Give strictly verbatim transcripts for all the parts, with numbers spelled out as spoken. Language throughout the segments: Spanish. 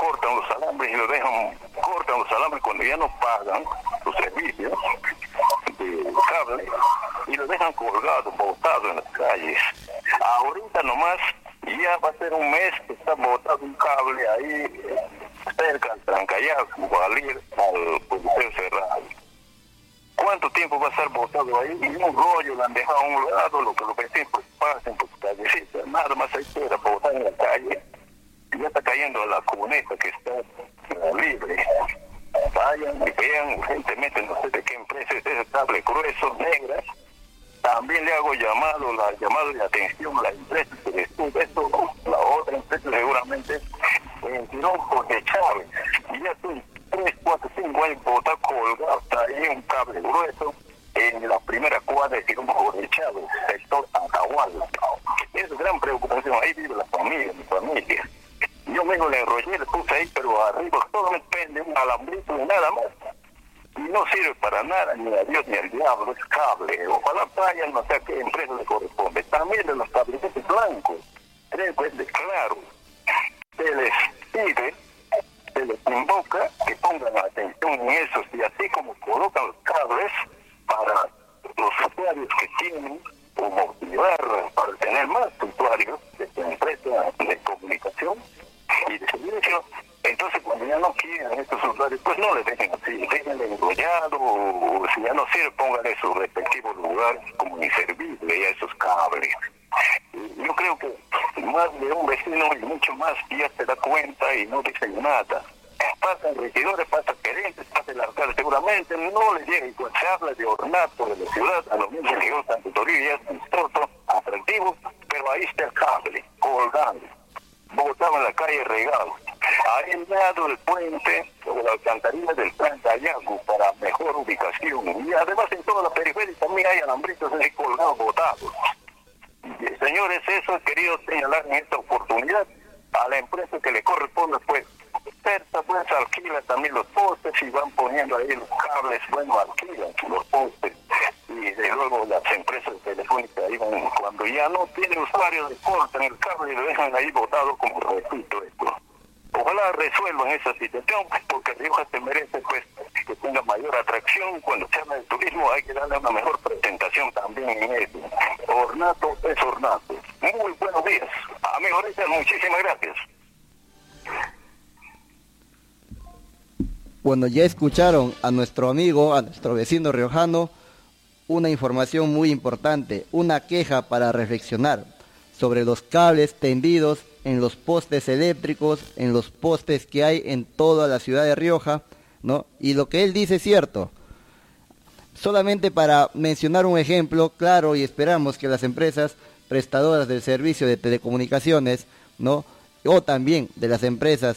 cortan los alambres y lo dejan, cortan los alambres cuando ya no pagan los servicios de cable y lo dejan colgado, botado en las calles. Ahorita nomás ya va a ser un mes que está botado un cable ahí cerca al Trancayacu, al ir al Coliseo Cerrado. ¿Cuánto tiempo va a estar botado ahí? Y un rollo lo han dejado a un lado, lo que los vecinos pues pasen por su callecita, nada más ahí fuera, botado en la calle. Y ya está cayendo la cuneta que está uh, libre. Vayan y vean urgentemente, no sé de qué empresa es ese cable grueso, negras. También le hago llamado, la llamado de atención a la empresa que estuvo esto, la otra empresa seguramente en Girón Jorge Chávez. Y ya son tres, cuatro, cinco años botado colgado, está ahí un cable grueso en la primera cuadra de Girón Jorge Chávez, sector Atahualpa. Es gran preocupación, ahí vive la familia, mi familia. Yo mismo le enrollé, le puse ahí, pero arriba todo me pende un alambrito y nada más. Y no sirve para nada, ni a Dios ni al diablo, es cable. Ojalá vayan, no sé a qué empresa le corresponde. También de los cablecitos blancos, creo que es de Claro. Se les pide, se les invoca que pongan atención en eso, y así como colocan los cables para los usuarios que tienen, o motivar para tener más usuarios de esta empresa de comunicación y de servicio. Entonces cuando ya no quieren estos usuarios, pues no les dejen así, déjenle enrollado, o si ya no sirve, pónganle su respectivo lugar como inservible ya esos cables. Y yo creo que más de un vecino y mucho más ya se da cuenta y no dicen nada. Pasan regidores, pasan gerentes, pasa el alcalde, seguramente no les llega. Y cuando se habla de ornato de la ciudad, a los mismos regidores, Santo Toribio, ya es un torto atractivo, pero ahí está el cable, colgando, botado en la calle regado. Ahí al lado del puente o la alcantarilla del Trancayacu para mejor ubicación. Y además en toda la periferia también hay alambritos ahí colgados, botados. Y, señores, eso he querido señalar en esta oportunidad a la empresa que le corresponde, pues, Certa, pues, alquila también los postes y van poniendo ahí los cables, bueno, alquilan los postes. Y de luego las empresas telefónicas ahí van, cuando ya no tienen usuarios, le cortan el cable y lo dejan ahí botado, como repito esto. Ojalá resuelvan esa situación, porque Rioja se merece, pues, que tenga mayor atracción. Cuando se habla de turismo hay que darle una mejor presentación también en eso. Ornato es ornato. Muy buenos días. Amigo Richard, muchísimas gracias. Bueno, ya escucharon a nuestro amigo, a nuestro vecino riojano, una información muy importante, una queja para reflexionar sobre los cables tendidos en los postes eléctricos, en los postes que hay en toda la ciudad de Rioja, ¿no? Y lo que él dice es cierto. Solamente para mencionar un ejemplo claro, y esperamos que las empresas prestadoras del servicio de telecomunicaciones, ¿no? O también de las empresas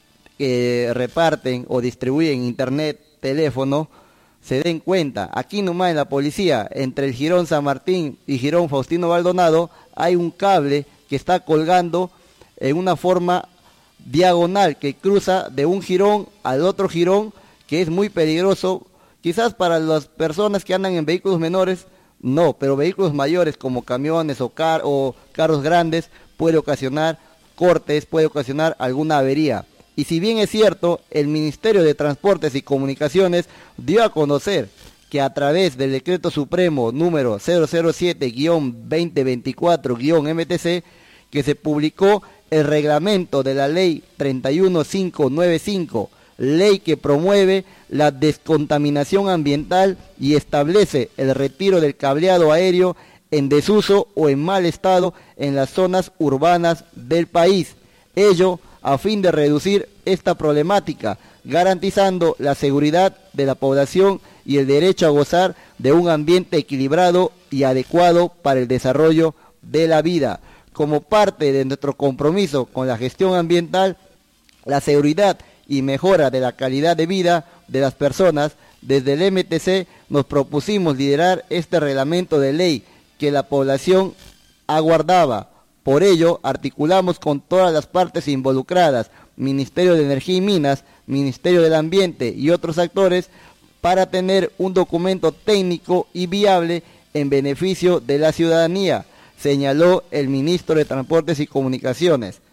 que reparten o distribuyen internet, teléfono, se den cuenta. Aquí nomás en la policía, entre el Jirón San Martín y Jirón Faustino Baldonado, hay un cable que está colgando en una forma diagonal que cruza de un jirón al otro jirón, que es muy peligroso, quizás para las personas que andan en vehículos menores, no, pero vehículos mayores como camiones o, car o carros grandes puede ocasionar cortes, puede ocasionar alguna avería. Y si bien es cierto, el Ministerio de Transportes y Comunicaciones dio a conocer que a través del Decreto Supremo número cero cero siete guión veinte veinticuatro guión M T C, que se publicó el reglamento de la ley treinta y uno mil quinientos noventa y cinco, ley que promueve la descontaminación ambiental y establece el retiro del cableado aéreo en desuso o en mal estado en las zonas urbanas del país. Ello a fin de reducir esta problemática, garantizando la seguridad de la población y el derecho a gozar de un ambiente equilibrado y adecuado para el desarrollo de la vida. Como parte de nuestro compromiso con la gestión ambiental, la seguridad y mejora de la calidad de vida de las personas, desde el M T C nos propusimos liderar este reglamento de ley que la población aguardaba. Por ello, articulamos con todas las partes involucradas, Ministerio de Energía y Minas, Ministerio del Ambiente y otros actores, para tener un documento técnico y viable en beneficio de la ciudadanía, señaló el ministro de Transportes y Comunicaciones.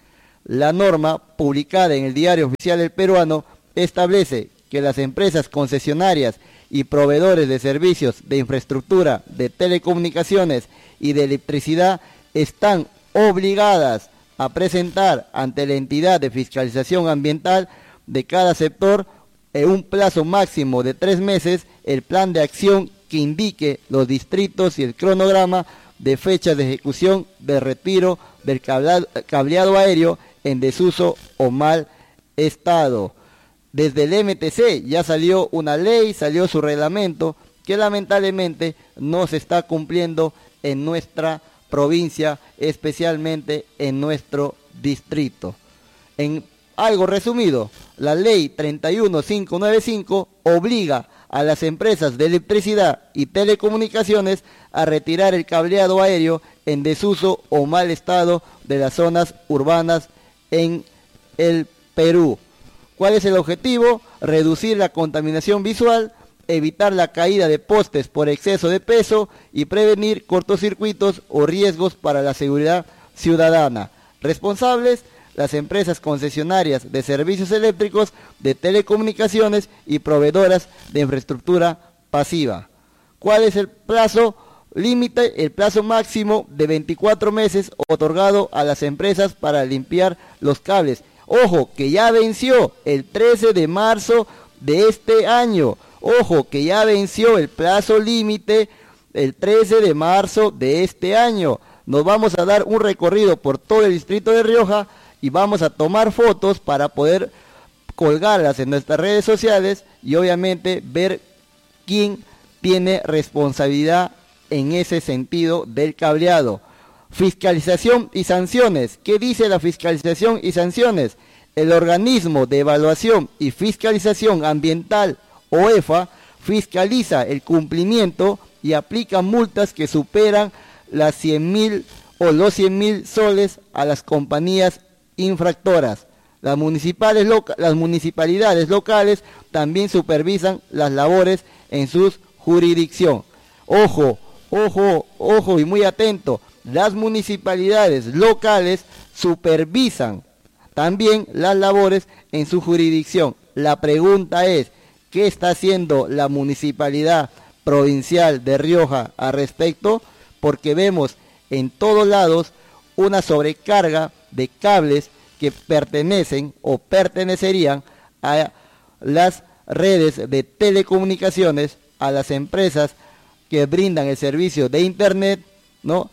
La norma, publicada en el Diario Oficial del Peruano, establece que las empresas concesionarias y proveedores de servicios de infraestructura, de telecomunicaciones y de electricidad están obligadas a presentar ante la entidad de fiscalización ambiental de cada sector en un plazo máximo de tres meses el plan de acción que indique los distritos y el cronograma de fechas de ejecución del retiro del cableado aéreo en desuso o mal estado. Desde el M T C ya salió una ley, salió su reglamento, que lamentablemente no se está cumpliendo en nuestra provincia, especialmente en nuestro distrito. En algo resumido, la ley treinta y uno mil quinientos noventa y cinco obliga a las empresas de electricidad y telecomunicaciones a retirar el cableado aéreo en desuso o mal estado de las zonas urbanas en el Perú. ¿Cuál es el objetivo? Reducir la contaminación visual, evitar la caída de postes por exceso de peso y prevenir cortocircuitos o riesgos para la seguridad ciudadana. Responsables: las empresas concesionarias de servicios eléctricos, de telecomunicaciones y proveedoras de infraestructura pasiva. ¿Cuál es el plazo límite? El plazo máximo de veinticuatro meses otorgado a las empresas para limpiar los cables. Ojo, que ya venció el trece de marzo de este año. Ojo, que ya venció el plazo límite el trece de marzo de este año. Nos vamos a dar un recorrido por todo el distrito de Rioja y vamos a tomar fotos para poder colgarlas en nuestras redes sociales y obviamente ver quién tiene responsabilidad en ese sentido del cableado. Fiscalización y sanciones. ¿Qué dice la fiscalización y sanciones? El organismo de evaluación y fiscalización ambiental, O E F A, fiscaliza el cumplimiento y aplica multas que superan las cien mil o los cien mil soles a las compañías infractoras. Las, municipales loca las municipalidades locales también supervisan las labores en su jurisdicción. Ojo, ojo, ojo y muy atento. Las municipalidades locales supervisan también las labores en su jurisdicción. La pregunta es, ¿qué está haciendo la municipalidad provincial de Rioja al respecto? Porque vemos en todos lados una sobrecarga de cables que pertenecen o pertenecerían a las redes de telecomunicaciones, a las empresas que brindan el servicio de internet, ¿no?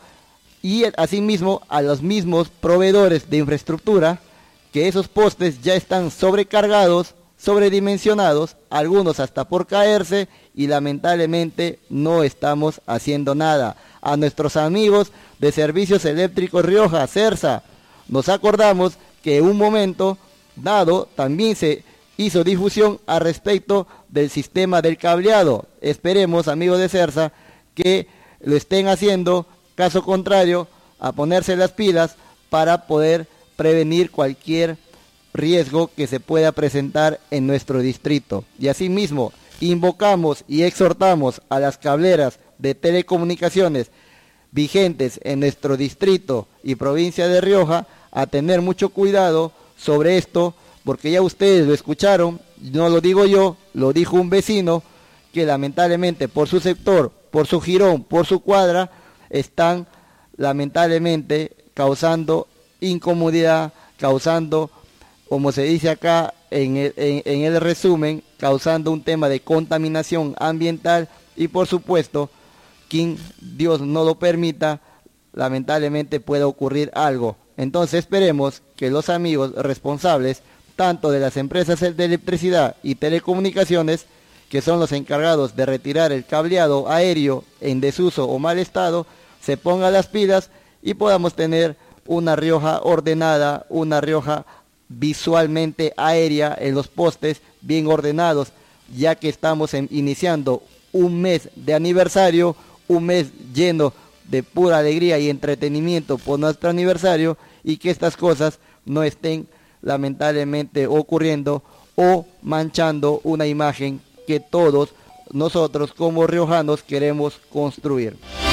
Y asimismo a los mismos proveedores de infraestructura, que esos postes ya están sobrecargados, sobredimensionados, algunos hasta por caerse, y lamentablemente no estamos haciendo nada. A nuestros amigos de Servicios Eléctricos Rioja, CERSA, nos acordamos que en un momento dado también se hizo difusión al respecto del sistema del cableado. Esperemos, amigos de CERSA, que lo estén haciendo, caso contrario, a ponerse las pilas para poder prevenir cualquier riesgo que se pueda presentar en nuestro distrito. Y asimismo, invocamos y exhortamos a las cableras de telecomunicaciones vigentes en nuestro distrito y provincia de Rioja a tener mucho cuidado sobre esto, porque ya ustedes lo escucharon, no lo digo yo, lo dijo un vecino, que lamentablemente por su sector, por su jirón, por su cuadra, están lamentablemente causando incomodidad, causando, como se dice acá en el, en, en el resumen, causando un tema de contaminación ambiental y por supuesto, quien Dios no lo permita, lamentablemente pueda ocurrir algo. Entonces esperemos que los amigos responsables, tanto de las empresas de electricidad y telecomunicaciones, que son los encargados de retirar el cableado aéreo en desuso o mal estado, se pongan las pilas y podamos tener una Rioja ordenada, una Rioja visualmente aérea en los postes, bien ordenados, ya que estamos en, iniciando un mes de aniversario, un mes lleno de pura alegría y entretenimiento por nuestro aniversario, y que estas cosas no estén lamentablemente ocurriendo o manchando una imagen que todos nosotros como riojanos queremos construir.